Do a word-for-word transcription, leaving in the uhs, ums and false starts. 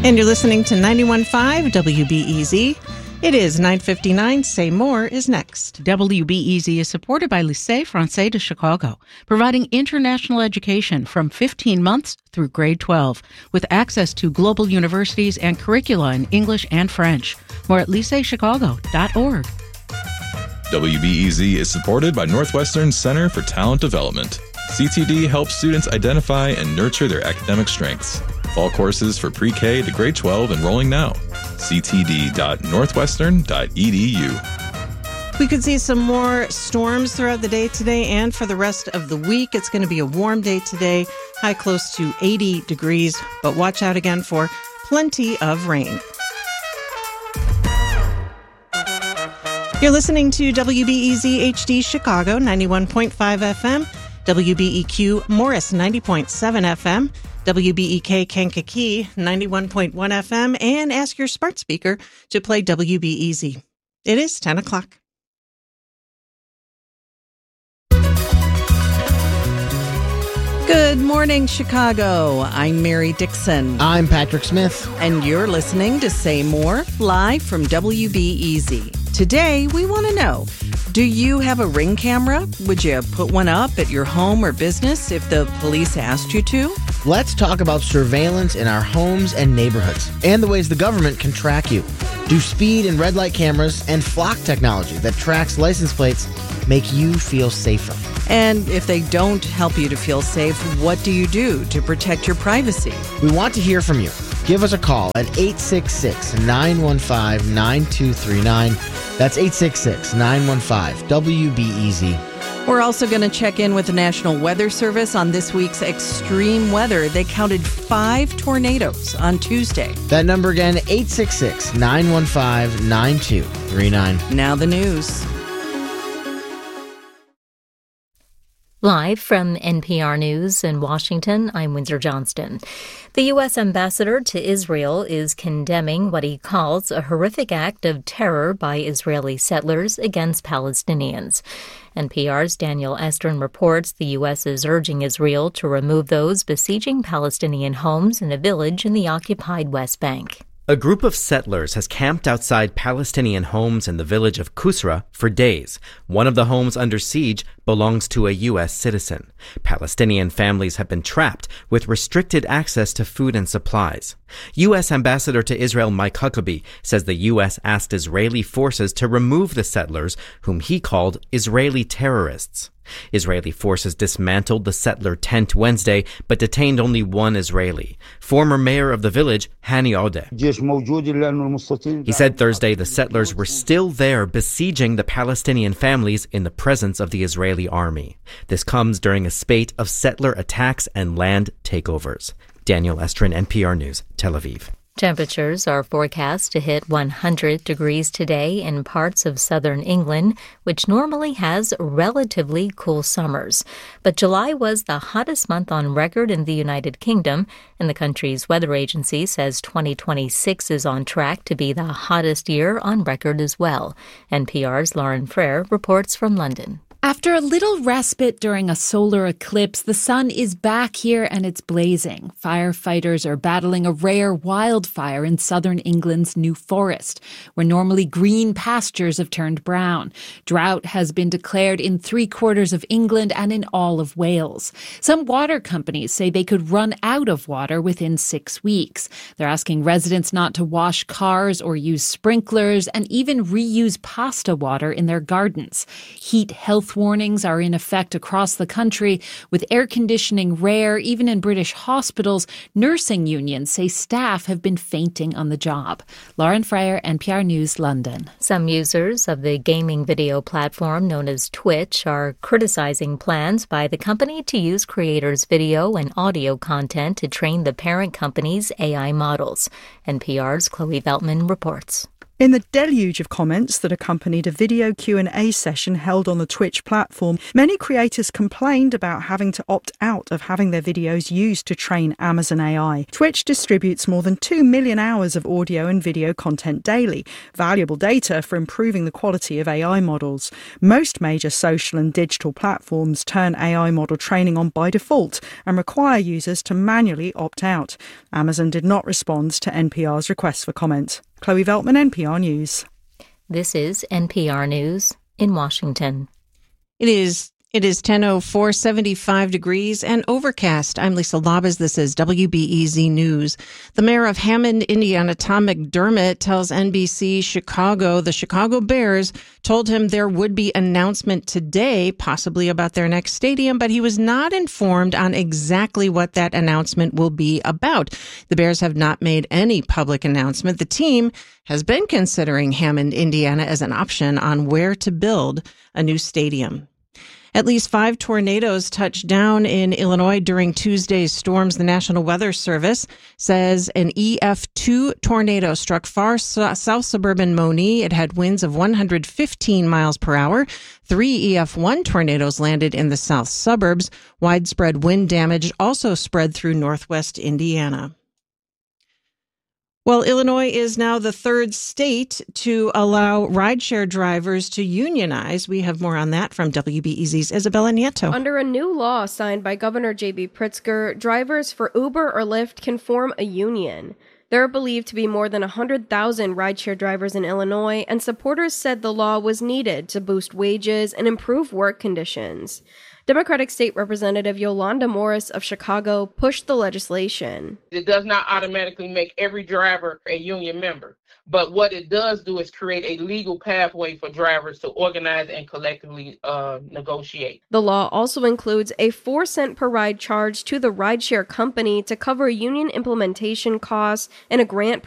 And you're listening to ninety-one point five W B E Z. It is nine fifty-nine. Say More is next. W B E Z is supported by Lycée Français de Chicago, providing international education from fifteen months through grade twelve, with access to global universities and curricula in English and French. More at lycée chicago dot org. W B E Z is supported by Northwestern Center for Talent Development. C T D helps students identify and nurture their academic strengths. Fall courses for pre-K to grade twelve enrolling now. c t d dot northwestern dot e d u. We could see some more storms throughout the day today and for the rest of the week. It's going to be a warm day today, high close to eighty degrees, but watch out again for plenty of rain. You're listening to W B E Z H D Chicago, ninety-one point five F M, W B E Q Morris, ninety point seven F M, W B E K Kankakee, ninety-one point one F M, and ask your smart speaker to play W B E Z. It is ten o'clock. Good morning, Chicago. I'm Mary Dixon. I'm Patrick Smith. And you're listening to Say More, live from W B E Z. Today, we want to know, do you have a Ring camera? Would you put one up at your home or business if the police asked you to? Let's talk about surveillance in our homes and neighborhoods and the ways the government can track you. Do speed and red light cameras and flock technology that tracks license plates make you feel safer? And if they don't help you to feel safe, what do you do to protect your privacy? We want to hear from you. Give us a call at eight six six, nine one five, nine two three nine. That's eight six six, nine one five, W B E Z. We're also going to check in with the National Weather Service on this week's extreme weather. They counted five tornadoes on Tuesday. That number again, eight six six, nine one five, nine two three nine. Now the news. Live from N P R News in Washington, I'm Windsor Johnston. The U S ambassador to Israel is condemning what he calls a horrific act of terror by Israeli settlers against Palestinians. N P R's Daniel Estrin reports the U S is urging Israel to remove those besieging Palestinian homes in a village in the occupied West Bank. A group of settlers has camped outside Palestinian homes in the village of Kusra for days. One of the homes under siege belongs to a U S citizen. Palestinian families have been trapped with restricted access to food and supplies. U S Ambassador to Israel Mike Huckabee says the U S asked Israeli forces to remove the settlers, whom he called Israeli terrorists. Israeli forces dismantled the settler tent Wednesday, but detained only one Israeli. Former mayor of the village, Hani Odeh. He said Thursday the settlers were still there besieging the Palestinian families in the presence of the Israeli army. This comes during a spate of settler attacks and land takeovers. Daniel Estrin, N P R News, Tel Aviv. Temperatures are forecast to hit one hundred degrees today in parts of southern England, which normally has relatively cool summers. But July was the hottest month on record in the United Kingdom, and the country's weather agency says twenty twenty-six is on track to be the hottest year on record as well. N P R's Lauren Frere reports from London. After a little respite during a solar eclipse, the sun is back here and it's blazing. Firefighters are battling a rare wildfire in southern England's New Forest, where normally green pastures have turned brown. Drought has been declared in three quarters of England and in all of Wales. Some water companies say they could run out of water within six weeks. They're asking residents not to wash cars or use sprinklers and even reuse pasta water in their gardens. Heat health warnings are in effect across the country, with air conditioning rare even in British hospitals. Nursing unions say staff have been fainting on the job. Lauren Frere, N P R News, London. Some users of the gaming video platform known as Twitch are criticizing plans by the company to use creators' video and audio content to train the parent company's A I models. N P R's Chloe Veltman reports. In the deluge of comments that accompanied a video Q and A session held on the Twitch platform, many creators complained about having to opt out of having their videos used to train Amazon A I. Twitch distributes more than two million hours of audio and video content daily, valuable data for improving the quality of A I models. Most major social and digital platforms turn A I model training on by default and require users to manually opt out. Amazon did not respond to N P R's request for comment. Chloe Veltman, N P R News. This is N P R News in Washington. It is It is ten oh four, seventy-five degrees and overcast. I'm Lisa Labas. This is W B E Z News. The mayor of Hammond, Indiana, Tom McDermott, tells N B C Chicago the Chicago Bears told him there would be announcement today, possibly about their next stadium, but he was not informed on exactly what that announcement will be about. The Bears have not made any public announcement. The team has been considering Hammond, Indiana as an option on where to build a new stadium. At least five tornadoes touched down in Illinois during Tuesday's storms. The National Weather Service says an E F two tornado struck far south suburban Monee. It had winds of one hundred fifteen miles per hour. Three E F one tornadoes landed in the south suburbs. Widespread wind damage also spread through northwest Indiana. Well, Illinois is now the third state to allow rideshare drivers to unionize. We have more on that from W B E Z's Isabella Nieto. Under a new law signed by Governor J B Pritzker, drivers for Uber or Lyft can form a union. There are believed to be more than one hundred thousand rideshare drivers in Illinois, and supporters said the law was needed to boost wages and improve work conditions. Democratic State Representative Yolanda Morris of Chicago pushed the legislation. It does not automatically make every driver a union member, but what it does do is create a legal pathway for drivers to organize and collectively uh, negotiate. The law also includes a four cent per ride charge to the rideshare company to cover union implementation costs and a grant